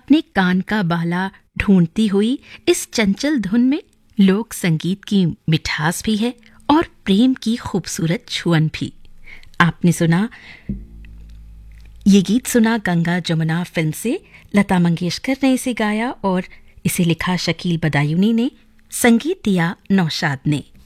अपने कान का बाला ढूंढती हुई इस चंचल धुन में लोक संगीत की मिठास भी है और प्रेम की खूबसूरत छुअन भी। आपने सुना, ये गीत सुना गंगा जमुना फिल्म से। लता मंगेशकर ने इसे गाया और इसे लिखा शकील बदायूनी ने, संगीत दिया नौशाद ने।